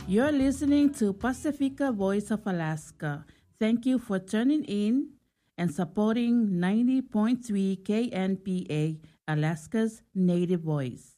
You're listening to Pacifica Voice of Alaska. Thank you for tuning in and supporting 90.3 KNPA, Alaska's Native Voice.